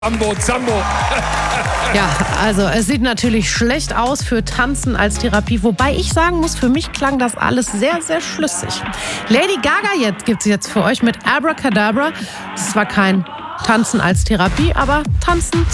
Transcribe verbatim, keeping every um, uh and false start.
Zambo, Zambo. Ja, also es sieht natürlich schlecht aus für Tanzen als Therapie, wobei ich sagen muss, für mich klang das alles sehr, sehr schlüssig. Lady Gaga jetzt gibt's jetzt für euch mit Abracadabra. Es war kein Tanzen als Therapie, aber Tanzen